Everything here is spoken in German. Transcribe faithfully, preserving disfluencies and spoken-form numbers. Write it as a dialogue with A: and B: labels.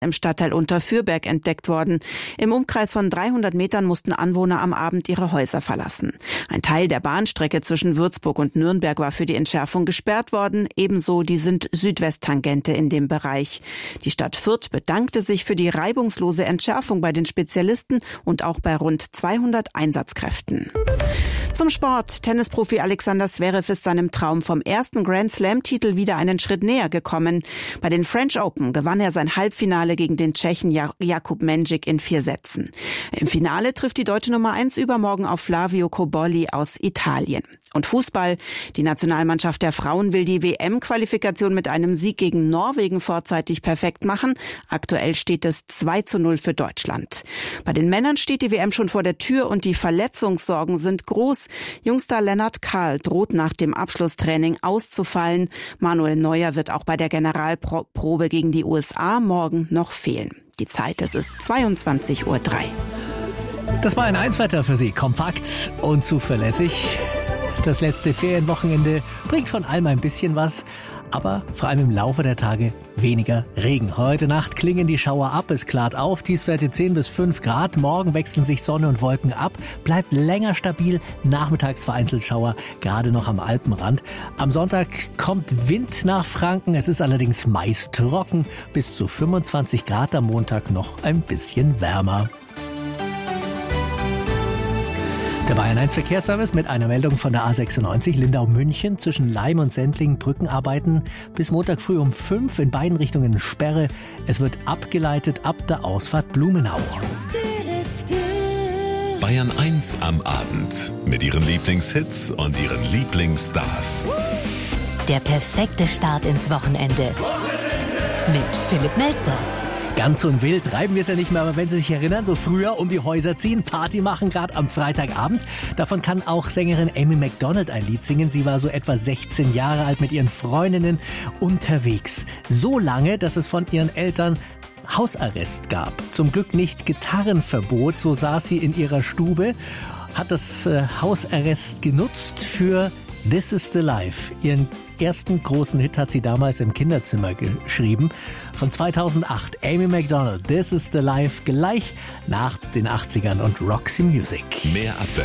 A: im Stadtteil Unterfürberg entdeckt worden. Im Umkreis von dreihundert Metern mussten Anwohner am Abend ihre Häuser verlassen. Ein Teil der Bahnstrecke zwischen Würzburg und Nürnberg war für die Entschärfung gesperrt worden, ebenso die Süd-Südwest-Tangente in dem Bereich. Die Stadt Fürth bedankte sich für die reibungslose Entschärfung bei den Spezialisten und auch bei rund zweihundert Einsatzkräften. Zum Sport. Tennisprofi Alexander Zverev ist seinem Traum vom ersten Grand-Slam-Titel wieder einen Schritt näher gekommen. Bei den French Open gewann er sein Halbfinale gegen den Tschechen Jakub Mendžić in vier Sätzen. Im Finale trifft die deutsche Nummer eins übermorgen auf Flavio Cobolli aus Italien. Und Fußball. Die Nationalmannschaft der Frauen will die W M-Qualifikation mit einem Sieg gegen Norwegen vorzeitig perfekt machen. Aktuell steht es zwei zu null für Deutschland. Bei den Männern steht die W M schon vor der Tür und die Verletzungssorgen sind groß. Jungstar Lennart Kahl droht nach dem Abschlusstraining auszufallen. Manuel Neuer wird auch bei der Generalprobe gegen die U S A morgen noch fehlen. Die Zeit, es ist zweiundzwanzig Uhr drei.
B: Das war ein Eins-Wetter für Sie. Kompakt und zuverlässig. Das letzte Ferienwochenende bringt von allem ein bisschen was, aber vor allem im Laufe der Tage weniger Regen. Heute Nacht klingen die Schauer ab, es klart auf, Tiefstwerte zehn bis fünf Grad. Morgen wechseln sich Sonne und Wolken ab, bleibt länger stabil, nachmittags vereinzelt Schauer, gerade noch am Alpenrand. Am Sonntag kommt Wind nach Franken, es ist allerdings meist trocken, bis zu fünfundzwanzig Grad, am Montag noch ein bisschen wärmer. Der Bayern eins Verkehrsservice mit einer Meldung von der A sechsundneunzig Lindau-München zwischen Leim und Sendling Brückenarbeiten. Bis Montag früh um fünf in beiden Richtungen Sperre. Es wird abgeleitet ab der Ausfahrt Blumenau.
C: Bayern eins am Abend mit ihren Lieblingshits und ihren Lieblingsstars.
D: Der perfekte Start ins Wochenende mit Philipp Melzer.
B: Ganz so wild treiben wir es ja nicht mehr, aber wenn Sie sich erinnern, so früher um die Häuser ziehen, Party machen, gerade am Freitagabend. Davon kann auch Sängerin Amy Macdonald ein Lied singen. Sie war so etwa sechzehn Jahre alt mit ihren Freundinnen unterwegs. So lange, dass es von ihren Eltern Hausarrest gab. Zum Glück nicht Gitarrenverbot, so saß sie in ihrer Stube, hat das äh, Hausarrest genutzt für This is the Life. Ihren ersten großen Hit hat sie damals im Kinderzimmer geschrieben. Von zweitausendacht, Amy Macdonald, This is the Life, gleich nach den achtzigern und Roxy Music.
C: Mehr Abwechslung.